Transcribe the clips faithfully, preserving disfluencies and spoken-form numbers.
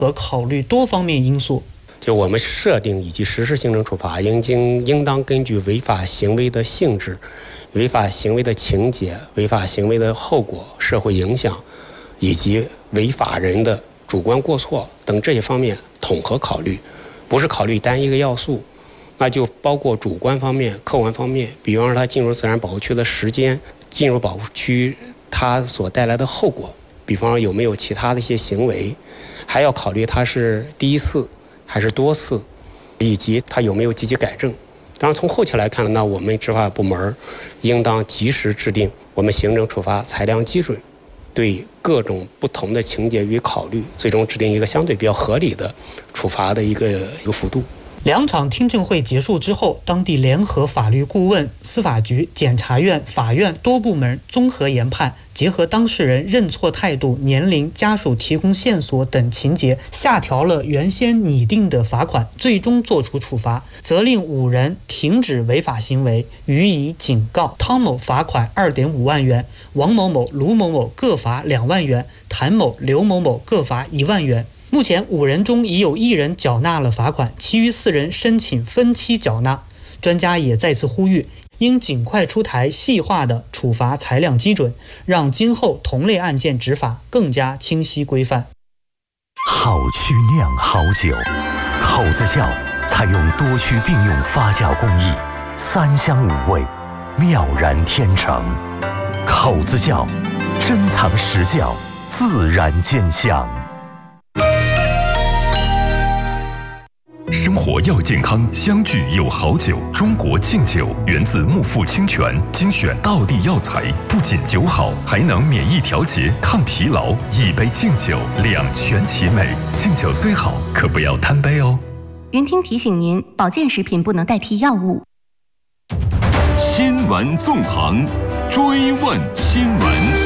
和考虑多方面因素。 就我们设定以及实施行政处罚，应经应当根据违法行为的性质、违法行为的情节、违法行为的后果、社会影响，以及违法人的主观过错等这些方面统合考虑，不是考虑单一个要素。那就包括主观方面、客观方面，比方说他进入自然保护区的时间，进入保护区他所带来的后果，比方说有没有其他的一些行为，还要考虑他是第一次还是多次，以及他有没有积极改正。当然从后期来看，那我们执法部门应当及时制定我们行政处罚裁量基准，对各种不同的情节予以考虑，最终制定一个相对比较合理的处罚的一个一个幅度。 两场听证会结束之后，当地联合法律顾问、司法局、检察院、法院多部门综合研判，结合当事人认错态度、年龄、家属提供线索等情节，下调了原先拟定的罚款，最终作出处罚，责令五人停止违法行为，予以警告。汤某罚款 二点五万元，王某某、卢某某各罚两万元，谭某、刘某某各罚一万元。目前五人中已有一人缴纳了罚款，其余四人申请分期缴纳。专家也再次呼吁，应尽快出台细化的处罚裁量基准，让今后同类案件执法更加清晰规范。 好曲酿好酒，口子窖采用多区并用发酵工艺，三香五味，妙然天成。口子窖珍藏实窖，自然见香。 生活要健康，相聚有好酒。中国敬酒源自木富清泉，精选道地药材，不仅酒好，还能免疫调节、抗疲劳。一杯敬酒，两全其美。敬酒虽好，可不要贪杯哦。 云听提醒您，保健食品不能代替药物。 新闻纵横，追问新闻。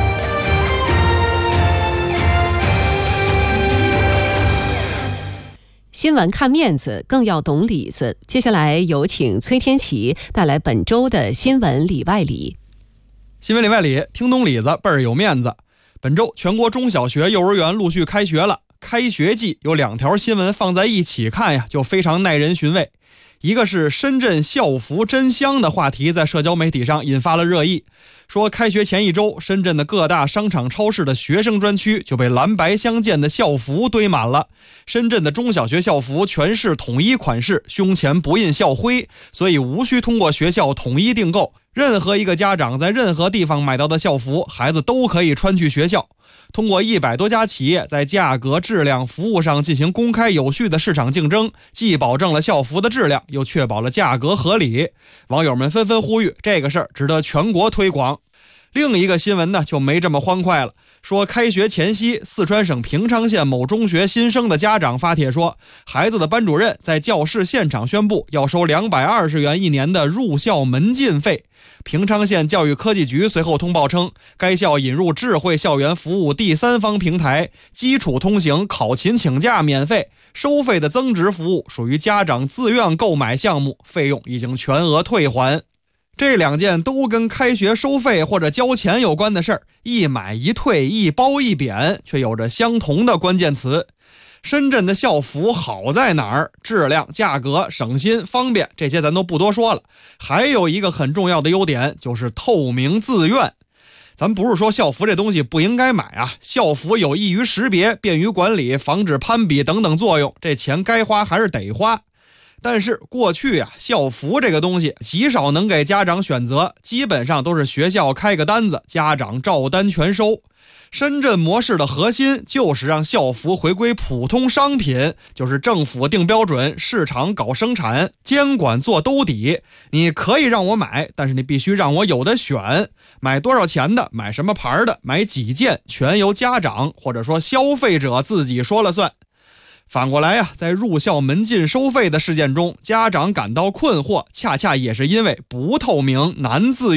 新闻看面子，更要懂里子。接下来有请崔天琪带来本周的新闻里外里。 新闻里外里，听懂里子倍儿有面子。本周全国中小学、幼儿园陆续开学了，开学季有两条新闻放在一起看呀，就非常耐人寻味。一个是深圳校服真香的话题在社交媒体上引发了热议，说开学前一周，深圳的各大商场超市的学生专区就被蓝白相间的校服堆满了。深圳的中小学校服全是统一款式，胸前不印校徽，所以无需通过学校统一订购，任何一个家长在任何地方买到的校服，孩子都可以穿去学校。通过一百多家企业在价格、质量、服务上进行公开有序的市场竞争，既保证了校服的质量，又确保了价格合理。网友们纷纷呼吁，这个事儿值得全国推广。另一个新闻呢，就没这么欢快了。说开学前夕，四川省平昌县某中学新生的家长发帖说，孩子的班主任在教室现场宣布要收两百二十元一年的入校门禁费。平昌县教育科技局随后通报称，该校引入智慧校园服务第三方平台，基础通行、考勤请假免费，收费的增值服务属于家长自愿购买项目，费用已经全额退还。这两件都跟开学收费或者交钱有关的事儿，一买一退，一褒一贬，却有着相同的关键词。深圳的校服好在哪儿？质量、价格、省心、方便，这些咱都不多说了。还有一个很重要的优点，就是透明自愿。咱不是说校服这东西不应该买啊，校服有易于识别、便于管理、防止攀比等等作用，这钱该花还是得花。但是过去啊，校服这个东西极少能给家长选择，基本上都是学校开个单子，家长照单全收。深圳模式的核心就是让校服回归普通商品，就是政府定标准，市场搞生产，监管做兜底。你可以让我买，但是你必须让我有的选，买多少钱的，买什么牌的，买几件，全由家长或者说消费者自己说了算。反过来呀、啊，在入校门禁收费的事件中，家长感到困惑，恰恰也是因为不透明、难自愿。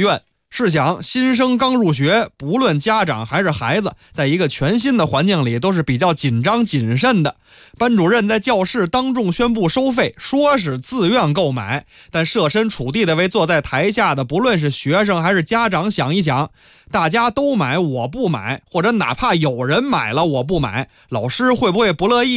试想，新生刚入学，不论家长还是孩子，在一个全新的环境里都是比较紧张谨慎的。班主任在教室当众宣布收费，说是自愿购买，但设身处地的为坐在台下的不论是学生还是家长想一想，大家都买我不买，或者哪怕有人买了我不买，老师会不会不乐意？